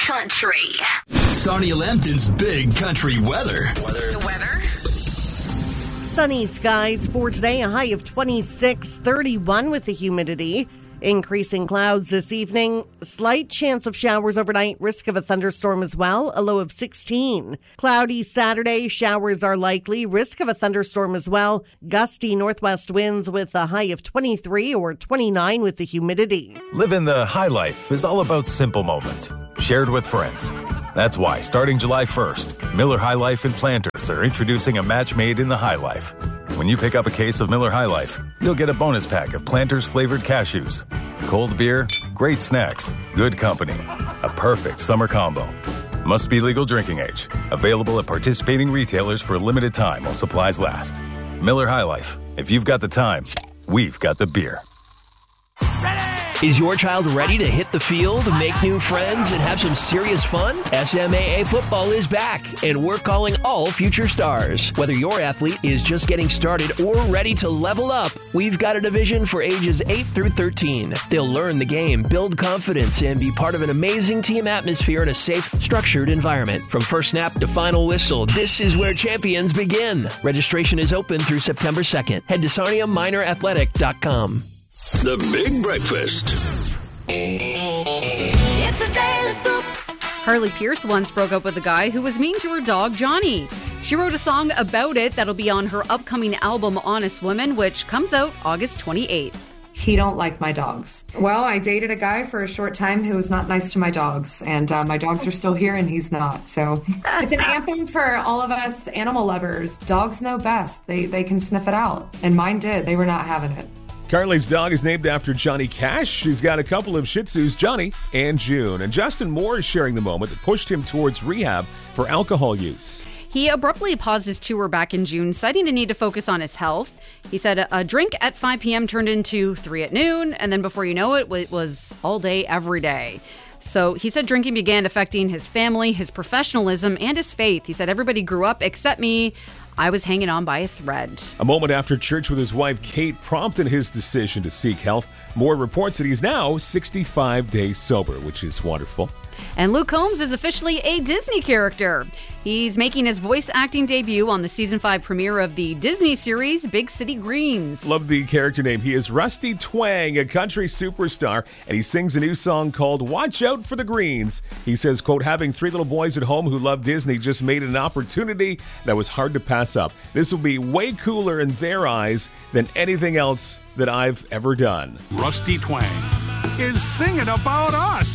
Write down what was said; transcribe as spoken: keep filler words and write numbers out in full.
country. Sonia Lambton's Big Country Weather. Weather. The weather. Sunny skies for today, a high of twenty-six, thirty-one with the humidity. Increasing clouds this evening. Slight chance of showers overnight. Risk of a thunderstorm as well. A low of sixteen. Cloudy Saturday. Showers are likely. Risk of a thunderstorm as well. Gusty northwest winds with a high of twenty-three or twenty-nine with the humidity. Living the high life is all about simple moments shared with friends. That's why, starting July first, Miller High Life and Planters are introducing a match made in the High Life. When you pick up a case of Miller High Life, you'll get a bonus pack of Planters flavored cashews. Cold beer, great snacks, good company. A perfect summer combo. Must be legal drinking age. Available at participating retailers for a limited time while supplies last. Miller High Life. If you've got the time, we've got the beer. Is your child ready to hit the field, make new friends, and have some serious fun? S M A A football is back, and we're calling all future stars. Whether your athlete is just getting started or ready to level up, we've got a division for ages eight through thirteen. They'll learn the game, build confidence, and be part of an amazing team atmosphere in a safe, structured environment. From first snap to final whistle, this is where champions begin. Registration is open through September second. Head to sarnia minor athletic dot com. The Big Breakfast. It's a daily scoop. Carly Pierce once broke up with a guy who was mean to her dog, Johnny. She wrote a song about it that'll be on her upcoming album, Honest Woman, which comes out August twenty-eighth. He don't like my dogs. Well, I dated a guy for a short time who was not nice to my dogs, and uh, my dogs are still here and he's not. So it's an anthem for all of us animal lovers. Dogs know best. They, they can sniff it out, and mine did. They were not having it. Carly's dog is named after Johnny Cash. She's got a couple of Shih Tzus, Johnny and June. And Justin Moore is sharing the moment that pushed him towards rehab for alcohol use. He abruptly paused his tour back in June, citing the need to focus on his health. He said a, a drink at five p.m. turned into three at noon, and then before you know it, it was all day, every day. So he said drinking began affecting his family, his professionalism, and his faith. He said everybody grew up except me. I was hanging on by a thread. A moment after church with his wife, Kate, prompted his decision to seek help. Moore reports that he's now sixty-five days sober, which is wonderful. And Luke Combs is officially a Disney character. He's making his voice acting debut on the season five premiere of the Disney series Big City Greens. Love the character name. He is Rusty Twang, a country superstar, and he sings a new song called Watch Out for the Greens. He says, quote, having three little boys at home who love Disney just made an opportunity that was hard to pass up. This will be way cooler in their eyes than anything else that I've ever done. Rusty Twang is singing about us.